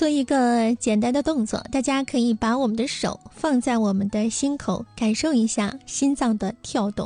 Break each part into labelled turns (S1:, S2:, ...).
S1: 做一个简单的动作，大家可以把我们的手放在我们的心口，感受一下心脏的跳动。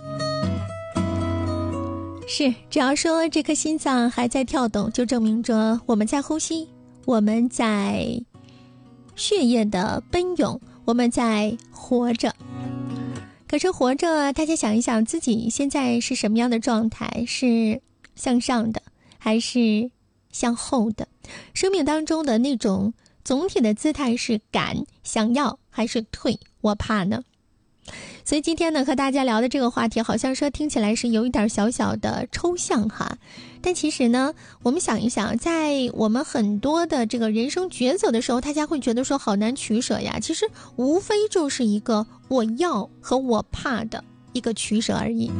S1: 是，只要说这颗心脏还在跳动，就证明着我们在呼吸，我们在血液的奔涌，我们在活着。可是活着，大家想一想自己现在是什么样的状态，是向上的还是向后的？生命当中的那种总体的姿态是敢、想要还是退、我怕呢？所以今天呢，和大家聊的这个话题好像说听起来是有一点小小的抽象哈，但其实呢，我们想一想，在我们很多的这个人生抉择的时候，大家会觉得说好难取舍呀，其实无非就是一个我要和我怕的一个取舍而已。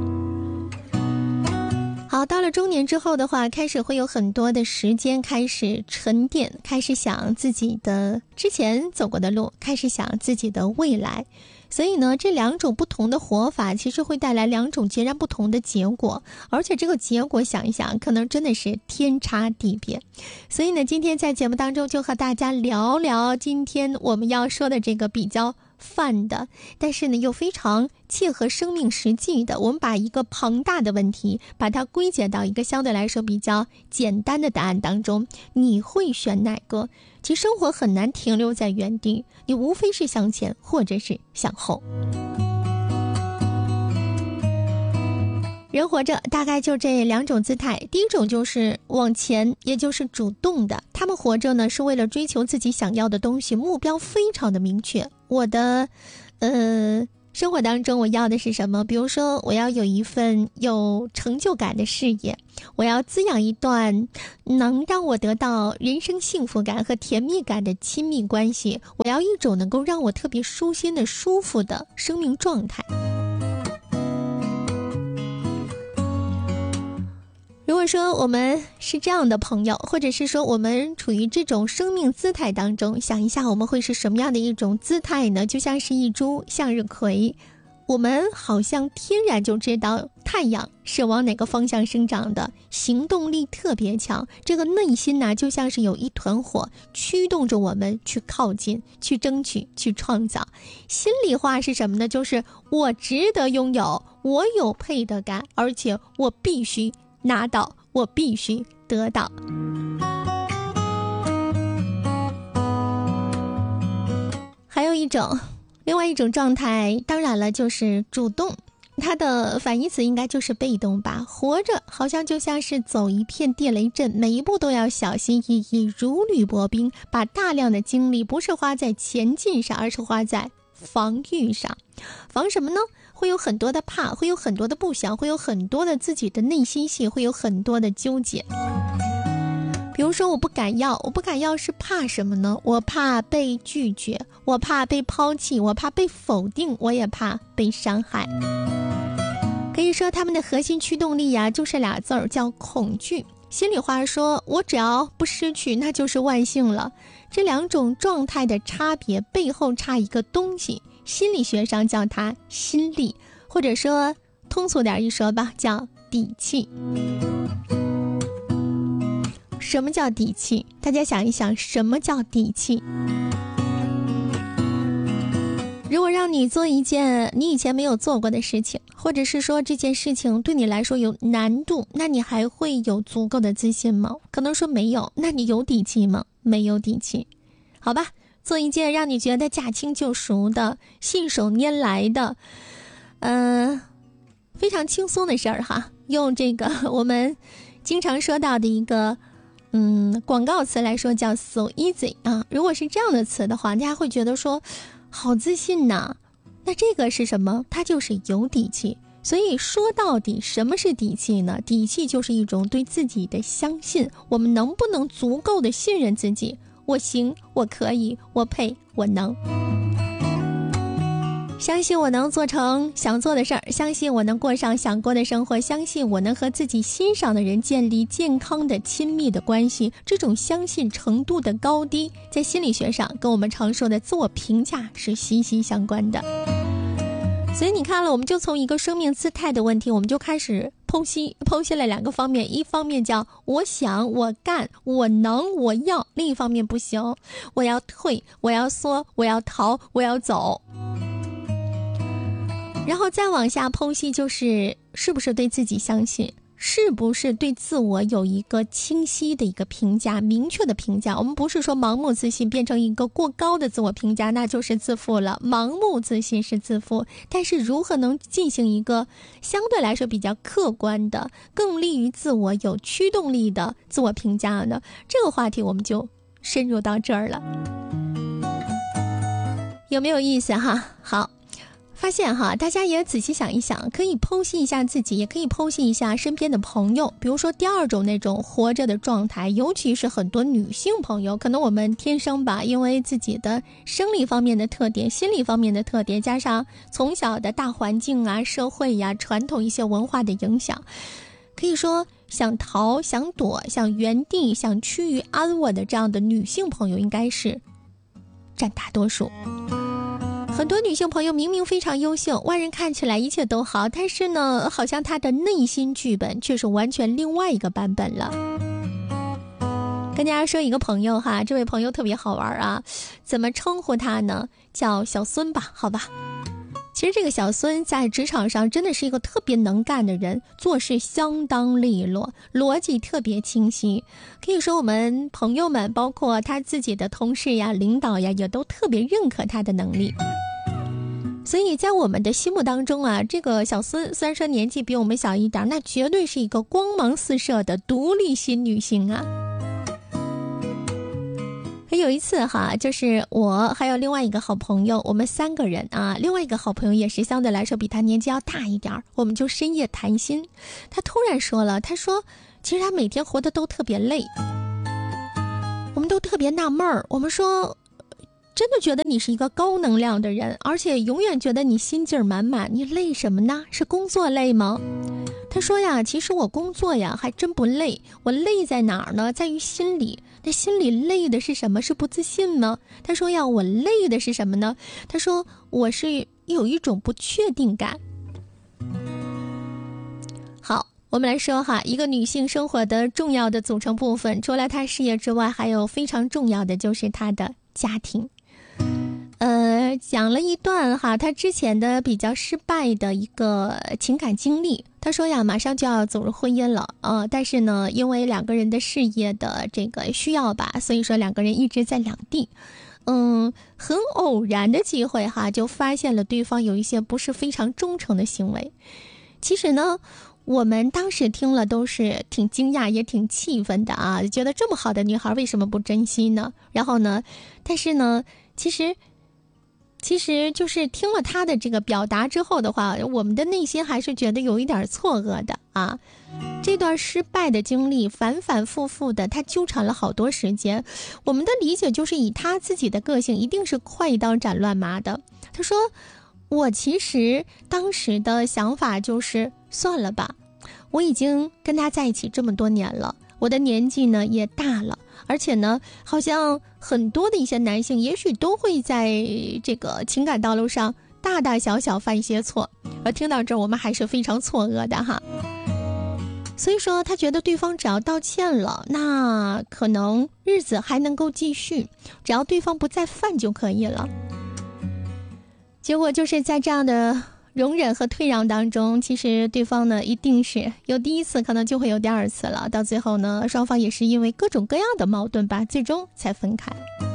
S1: 好，到了中年之后的话，开始会有很多的时间开始沉淀，开始想自己的之前走过的路，开始想自己的未来。所以呢，这两种不同的活法其实会带来两种截然不同的结果，而且这个结果想一想可能真的是天差地别。所以呢，今天在节目当中就和大家聊聊今天我们要说的这个比较泛的，但是呢又非常切合生命实际的，我们把一个庞大的问题把它归结到一个相对来说比较简单的答案当中，你会选哪个？其实生活很难停留在原地，你无非是向前或者是向后。人活着大概就这两种姿态，第一种就是往前，也就是主动的，他们活着呢是为了追求自己想要的东西，目标非常的明确。我的生活当中我要的是什么？比如说我要有一份有成就感的事业，我要滋养一段能让我得到人生幸福感和甜蜜感的亲密关系，我要一种能够让我特别舒心的舒服的生命状态。如果说我们是这样的朋友，或者是说我们处于这种生命姿态当中，想一下我们会是什么样的一种姿态呢？就像是一株向日葵，我们好像天然就知道太阳是往哪个方向生长的，行动力特别强，这个内心呢就像是有一团火驱动着我们去靠近，去争取，去创造。心里话是什么呢？就是我值得拥有，我有配得感，而且我必须拿到，我必须得到。还有另外一种状态，当然了就是主动，它的反义词应该就是被动吧。活着好像就像是走一片地雷阵，每一步都要小心翼翼，如履薄冰，把大量的精力不是花在前进上，而是花在防御上。防什么呢？会有很多的怕，会有很多的不想，会有很多的自己的内心戏，会有很多的纠结。比如说我不敢要是怕什么呢？我怕被拒绝，我怕被抛弃，我怕被否定，我也怕被伤害。可以说他们的核心驱动力呀，就是俩字儿，叫恐惧。心里话说，我只要不失去，那就是万幸了。这两种状态的差别背后差一个东西，心理学上叫它心力，或者说通俗点一说吧，叫底气。什么叫底气？大家想一想，什么叫底气？如果让你做一件你以前没有做过的事情，或者是说这件事情对你来说有难度，那你还会有足够的自信吗？可能说没有。那你有底气吗？没有底气。好吧，做一件让你觉得驾轻就熟的，信手拈来的非常轻松的事儿哈，用这个我们经常说到的一个广告词来说，叫 so easy 啊。如果是这样的词的话，大家会觉得说好自信呐。那这个是什么？它就是有底气。所以说到底什么是底气呢？底气就是一种对自己的相信，我们能不能足够的信任自己，我行，我可以，我配，我能。相信我能做成想做的事儿，相信我能过上想过的生活，相信我能和自己欣赏的人建立健康的亲密的关系。这种相信程度的高低，在心理学上跟我们常说的自我评价是息息相关的。 所以你看了，我们就从一个生命姿态的问题，我们就开始剖析了两个方面，一方面叫我想我干我能我要，另一方面不行，我要退我要缩我要逃我要走。然后再往下剖析，就是是不是对自己相信，是不是对自我有一个清晰的一个评价，明确的评价。我们不是说盲目自信变成一个过高的自我评价，那就是自负了。盲目自信是自负，但是如何能进行一个相对来说比较客观的、更利于自我、有驱动力的自我评价呢？这个话题我们就深入到这儿了，有没有意思哈？好。发现哈，大家也仔细想一想，可以剖析一下自己，也可以剖析一下身边的朋友。比如说第二种那种活着的状态，尤其是很多女性朋友，可能我们天生吧，因为自己的生理方面的特点、心理方面的特点，加上从小的大环境啊、社会呀、传统一些文化的影响，可以说想逃、想躲、想原地、想趋于安稳的这样的女性朋友，应该是占大多数。很多女性朋友明明非常优秀，外人看起来一切都好，但是呢，好像她的内心剧本却是完全另外一个版本了。跟大家说一个朋友哈，这位朋友特别好玩啊，怎么称呼他呢？叫小孙吧，好吧。其实这个小孙在职场上真的是一个特别能干的人，做事相当利落，逻辑特别清晰。可以说我们朋友们，包括他自己的同事呀、领导呀，也都特别认可他的能力。所以在我们的心目当中啊，这个小孙虽然说年纪比我们小一点，那绝对是一个光芒四射的独立型女性啊。有一次哈，就是我还有另外一个好朋友，我们3个人啊，另外一个好朋友也是相对来说比他年纪要大一点，我们就深夜谈心。他突然说了，他说其实他每天活得都特别累，我们都特别纳闷儿。我们说真的觉得你是一个高能量的人，而且永远觉得你心劲儿满满，你累什么呢？是工作累吗？他说呀，其实我工作呀还真不累，我累在哪儿呢？在于心里。那心里累的是什么？是不自信吗？他说呀，我累的是什么呢？他说我是有一种不确定感。好，我们来说哈，一个女性生活的重要的组成部分，除了她事业之外，还有非常重要的就是她的家庭。讲了一段哈，他之前的比较失败的一个情感经历。他说呀，马上就要走入婚姻了，但是呢，因为2个人的事业的这个需要吧，所以说2个人一直在两地。很偶然的机会哈，就发现了对方有一些不是非常忠诚的行为。其实呢，我们当时听了都是挺惊讶，也挺气愤的啊，觉得这么好的女孩为什么不珍惜呢？然后呢，但是呢，其实就是听了他的这个表达之后的话，我们的内心还是觉得有一点错愕的啊。这段失败的经历反反复复的，他纠缠了好多时间。我们的理解就是以他自己的个性一定是快刀斩乱麻的。他说我其实当时的想法就是算了吧，我已经跟他在一起这么多年了，我的年纪呢也大了，而且呢好像很多的一些男性也许都会在这个情感道路上大大小小犯一些错。而听到这儿我们还是非常错愕的哈。所以说他觉得对方只要道歉了，那可能日子还能够继续，只要对方不再犯就可以了。结果就是在这样的容忍和退让当中，其实对方呢一定是有第一次，可能就会有第二次了，到最后呢双方也是因为各种各样的矛盾吧，最终才分开。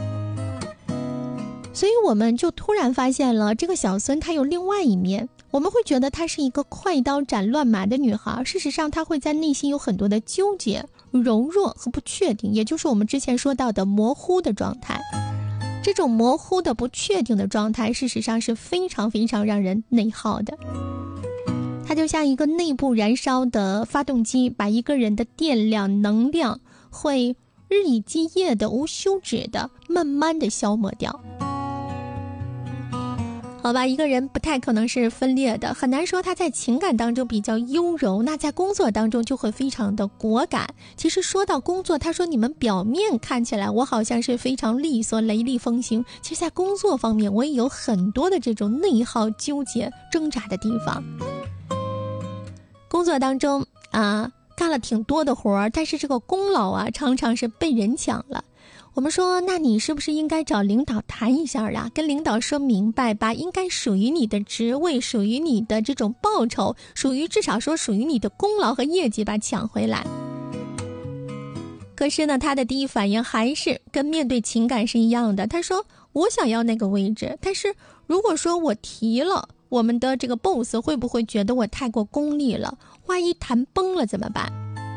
S1: 所以我们就突然发现了这个小孙她有另外一面，我们会觉得她是一个快刀斩乱麻的女孩，事实上她会在内心有很多的纠结、柔弱和不确定，也就是我们之前说到的模糊的状态。这种模糊的不确定的状态事实上是非常非常让人内耗的。它就像一个内部燃烧的发动机，把一个人的电量能量会日以继夜的无休止的慢慢的消磨掉。 好吧，一个人不太可能是分裂的，很难说他在情感当中比较优柔，那在工作当中就会非常的果敢。其实说到工作，他说你们表面看起来我好像是非常利索雷厉风行，其实在工作方面我也有很多的这种内耗纠结挣扎的地方。工作当中干了挺多的活儿，但是这个功劳常常是被人抢了。我们说，那你是不是应该找领导谈一下呀？跟领导说明白，把应该属于你的职位、属于你的这种报酬、至少说属于你的功劳和业绩把抢回来。可是呢，他的第一反应还是跟面对情感是一样的。他说，我想要那个位置，但是如果说我提了，我们的这个 boss 会不会觉得我太过功利了？万一谈崩了怎么办？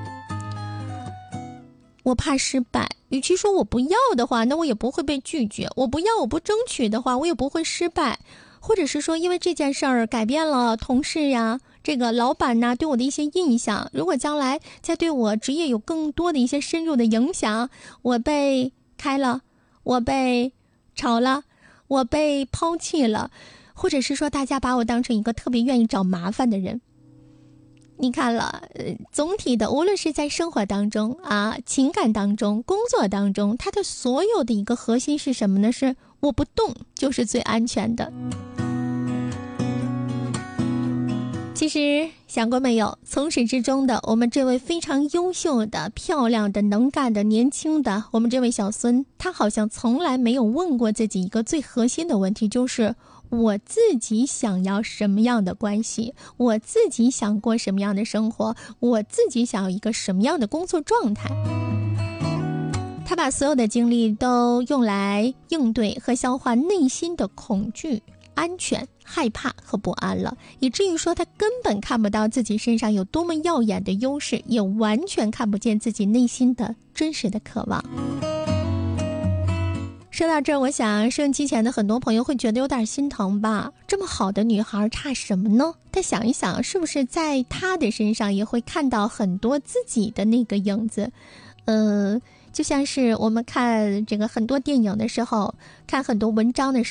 S1: 我怕失败，与其说我不要的话，那我也不会被拒绝。我不要，我不争取的话，我也不会失败。或者是说，因为这件事儿改变了同事呀，这个老板呐对我的一些印象，如果将来再对我职业有更多的一些深入的影响，我被开了，我被炒了，我被抛弃了，或者是说大家把我当成一个特别愿意找麻烦的人。你看了，总体的无论是在生活当中情感当中、工作当中，它的所有的一个核心是什么呢？是我不动就是最安全的。其实想过没有，从始至终的我们这位非常优秀的、漂亮的、能干的、年轻的我们这位小孙，他好像从来没有问过自己一个最核心的问题，就是我自己想要什么样的关系，我自己想过什么样的生活，我自己想要一个什么样的工作状态。他把所有的精力都用来应对和消化内心的恐惧、安全、害怕和不安了，以至于说他根本看不到自己身上有多么耀眼的优势，也完全看不见自己内心的真实的渴望。说到这儿，我想收音机前的很多朋友会觉得有点心疼吧，这么好的女孩差什么呢？但想一想，是不是在她的身上也会看到很多自己的那个影子？就像是我们看这个很多电影的时候，看很多文章的时候，